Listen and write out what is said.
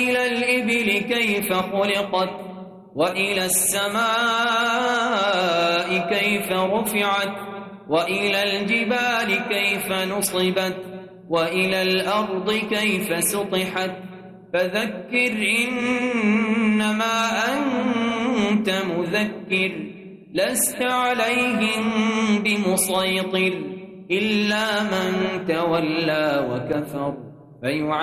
وإلى الإبل كيف خلقت وإلى السماء كيف رفعت وإلى الجبال كيف نصبت وإلى الأرض كيف سطحت فذكر إنما أنت مذكر لست عليهم بمسيطر إلا من تولى وكفر